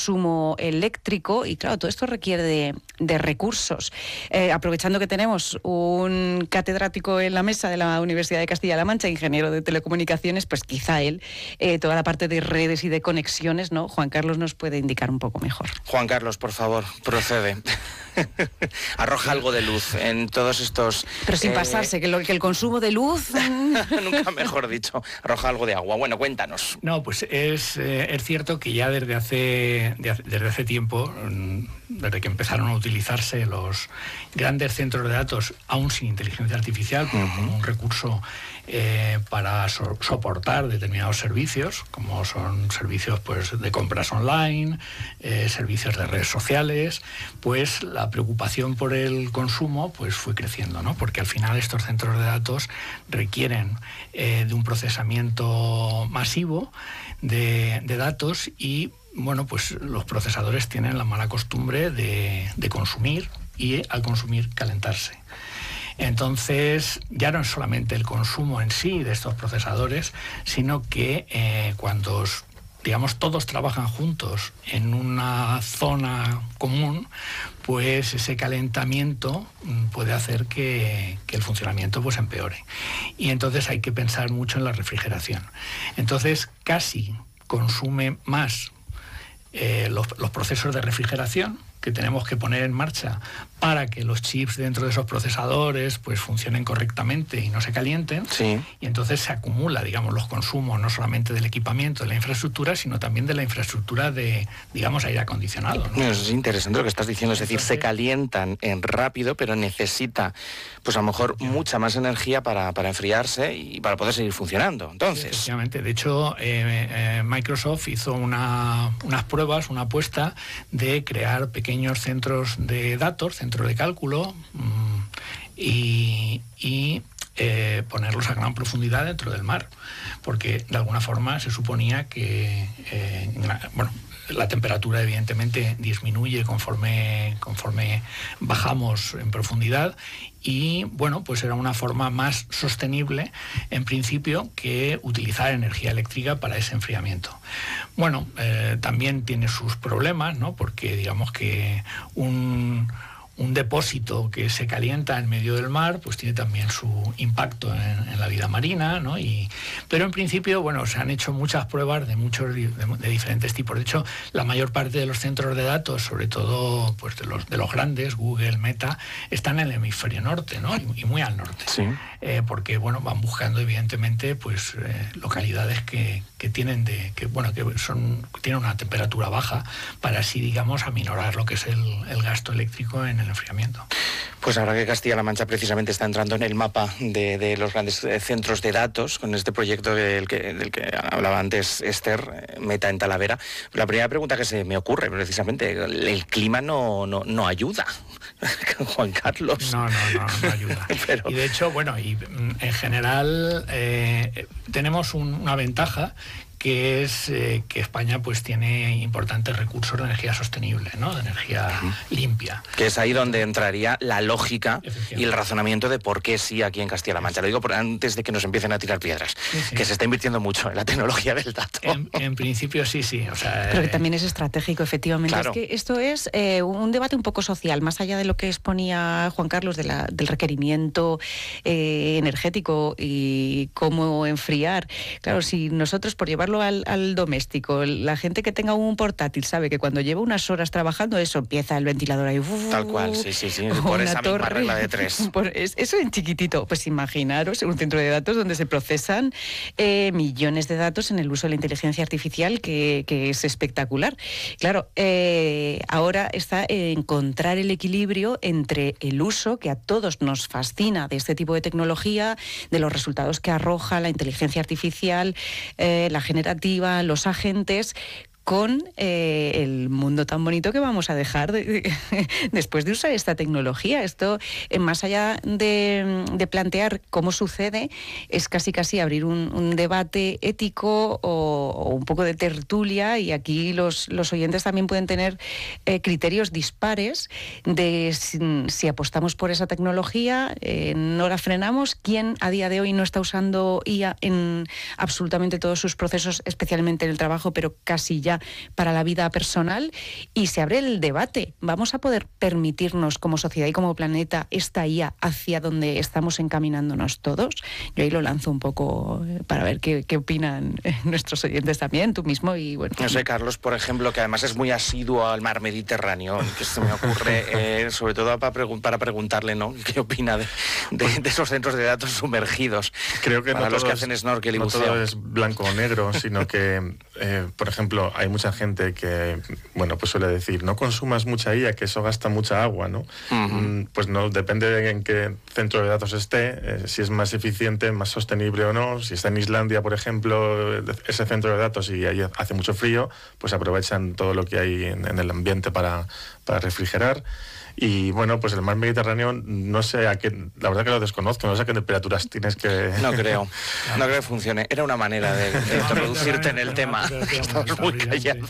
consumo eléctrico y claro, todo esto requiere de recursos. Aprovechando que tenemos un catedrático en la mesa de la Universidad de Castilla-La Mancha, ingeniero de telecomunicaciones, pues quizá él, toda la parte de redes y de conexiones, ¿no? Juan Carlos nos puede indicar un poco mejor. Juan Carlos, por favor, procede. Arroja algo de luz en todos estos... Pero sin pasarse, que el consumo de luz... Nunca mejor dicho, arroja algo de agua. Bueno, cuéntanos. No, pues es cierto que ya desde hace tiempo, desde que empezaron a utilizarse los grandes centros de datos, aún sin inteligencia artificial, como un recurso para soportar determinados servicios, como son servicios pues, de compras online, servicios de redes sociales, pues la preocupación por el consumo pues, fue creciendo, ¿no? Porque al final estos centros de datos requieren de un procesamiento masivo de datos y bueno, pues los procesadores tienen la mala costumbre de consumir y al consumir calentarse. Entonces, ya no es solamente el consumo en sí de estos procesadores, sino que cuando, digamos, todos trabajan juntos en una zona común, pues ese calentamiento puede hacer que el funcionamiento pues empeore. Y entonces hay que pensar mucho en la refrigeración. Entonces, casi consume más los procesos de refrigeración que tenemos que poner en marcha para que los chips dentro de esos procesadores pues funcionen correctamente y no se calienten. Sí. Y entonces se acumula, digamos, los consumos no solamente del equipamiento, de la infraestructura, sino también de la infraestructura de, digamos, aire acondicionado, ¿no? Es interesante lo que estás diciendo, es decir, se calientan rápido, pero necesita, pues a lo mejor, mucha más energía para enfriarse y para poder seguir funcionando. Entonces, efectivamente, de hecho, Microsoft hizo unas pruebas, una apuesta de crear pequeños centros de datos, centros de cálculo y ponerlos a gran profundidad dentro del mar, porque de alguna forma se suponía que la temperatura evidentemente disminuye conforme bajamos en profundidad y bueno, pues era una forma más sostenible en principio que utilizar energía eléctrica para ese enfriamiento. Bueno, también tiene sus problemas, ¿no? Porque digamos que un depósito que se calienta en medio del mar, pues tiene también su impacto en la vida marina, ¿no? Pero en principio, bueno, se han hecho muchas pruebas de diferentes tipos. De hecho, la mayor parte de los centros de datos, sobre todo pues de los grandes, Google, Meta, están en el hemisferio norte, ¿no? Y muy al norte. Sí. Porque, bueno, van buscando evidentemente pues localidades que tienen tienen una temperatura baja para así, digamos, aminorar lo que es el gasto eléctrico en el enfriamiento. Pues ahora que Castilla-La Mancha precisamente está entrando en el mapa de los grandes centros de datos, con este proyecto del que hablaba antes Esther, Meta en Talavera, la primera pregunta que se me ocurre, precisamente, el clima no ayuda, Juan Carlos. No ayuda. Pero... Y de hecho, bueno, y en general tenemos una ventaja, que es que España pues tiene importantes recursos de energía sostenible, ¿no? De energía limpia. Que es ahí donde entraría la lógica y el razonamiento de por qué sí aquí en Castilla-La Mancha. Lo digo antes de que nos empiecen a tirar piedras, que se está invirtiendo mucho en la tecnología del dato. En principio sí, o sea... Pero que también es estratégico, efectivamente. Claro. Es que esto es un debate un poco social, más allá de lo que exponía Juan Carlos del requerimiento energético y cómo enfriar. Claro, si nosotros, por llevarlo al doméstico, la gente que tenga un portátil sabe que cuando lleva unas horas trabajando, eso empieza el ventilador ahí. Tal cual, sí. Por esa misma regla de 3. Eso en chiquitito. Pues imaginaros un centro de datos donde se procesan millones de datos en el uso de la inteligencia artificial, que es espectacular. Claro, ahora está encontrar el equilibrio entre el uso, que a todos nos fascina, de este tipo de tecnología, de los resultados que arroja la inteligencia artificial, la generativa, los agentes, con el mundo tan bonito que vamos a dejar después de usar esta tecnología. Esto, más allá de plantear cómo sucede, es casi abrir un debate ético o un poco de tertulia, y aquí los oyentes también pueden tener criterios dispares de si apostamos por esa tecnología, no la frenamos. ¿Quién a día de hoy no está usando IA en absolutamente todos sus procesos, especialmente en el trabajo, pero casi ya ya para la vida personal, y se abre el debate. ¿Vamos a poder permitirnos como sociedad y como planeta esta IA hacia donde estamos encaminándonos todos? Yo ahí lo lanzo un poco para ver qué opinan nuestros oyentes también, tú mismo y bueno. No sé, Carlos, por ejemplo, que además es muy asiduo al mar Mediterráneo, que se me ocurre, sobre todo para preguntarle, ¿no?, qué opina de esos centros de datos sumergidos. Creo que para no los todos, que hacen snorkel y no buceo. todo es blanco o negro, sino que, por ejemplo, hay mucha gente que, bueno, pues suele decir, no consumas mucha IA, que eso gasta mucha agua, ¿no? Pues no, depende de en qué centro de datos esté, si es más eficiente, más sostenible o no. Si está en Islandia, por ejemplo, ese centro de datos y ahí hace mucho frío, pues aprovechan todo lo que hay en el ambiente para refrigerar. Y bueno, pues el mar Mediterráneo, no sé a qué, la verdad que lo desconozco, no sé a qué temperaturas tienes que... No creo que funcione. Era una manera de introducirte en el tema. Estamos muy callados.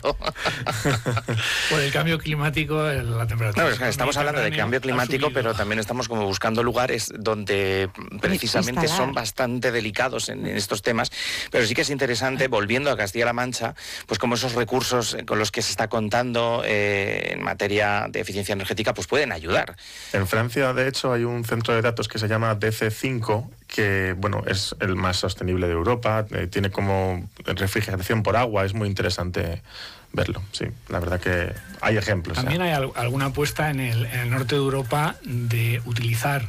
Por el cambio climático, la temperatura... No, es que estamos hablando de cambio climático, pero también estamos como buscando lugares donde precisamente son bastante delicados en estos temas. Pero sí que es interesante, volviendo a Castilla-La Mancha, pues como esos recursos con los que se está contando en materia de eficiencia energética, pues pueden ayudar. En Francia, de hecho, hay un centro de datos que se llama DC5, que bueno, es el más sostenible de Europa, tiene como refrigeración por agua, es muy interesante verlo, sí, la verdad que hay ejemplos. También hay alguna apuesta en el norte de Europa de utilizar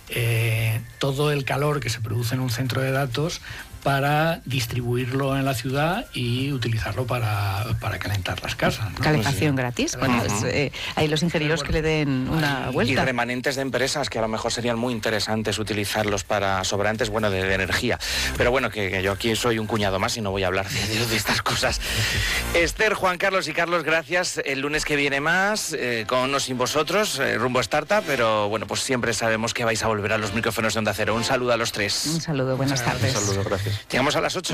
todo el calor que se produce en un centro de datos para distribuirlo en la ciudad y utilizarlo para calentar las casas, ¿no? Calefacción gratis. Bueno, hay los ingenieros que le den una vuelta. Y remanentes de empresas que a lo mejor serían muy interesantes utilizarlos para sobrantes, bueno, de energía. Pero bueno, que yo aquí soy un cuñado más y no voy a hablar de estas cosas. Esther, Juan Carlos y Carlos, gracias. El lunes que viene más, con o sin vosotros, rumbo a Startup, pero bueno, pues siempre sabemos que vais a volver a los micrófonos de Onda Cero. Un saludo a los tres. Un saludo, buenas tardes. Un saludo, gracias. Llegamos a las 8.